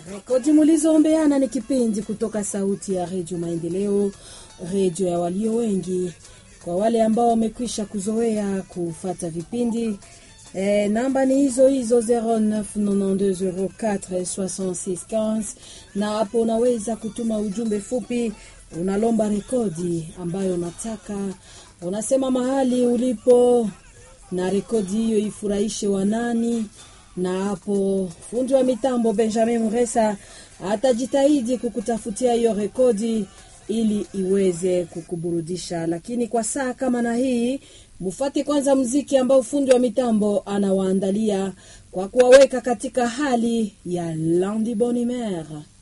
Rekodi mlizoombeana ni kipindi kutoka Sauti ya Radio Maendeleo, radio ya walio wengi. Kwa wale ambao wamekwisha kuzoea kufuata vipindi, namba ni hizo 0992046615, na hapo unaweza kutuma ujumbe fupi, unalomba rekodi ambayo unataka, unasema mahali ulipo na rekodi hiyo ifurahishe wanani. Na hapo fundi wa mitambo Benjamin Muresa atajitahidi kukutafutia hiyo rekodi ili iweze kukuburudisha. Lakini kwa saa kama na hii, mufate kwanza muziki ambao fundi wa mitambo anawaandalia kwa kuwaweka katika hali ya lundi bonne humeur.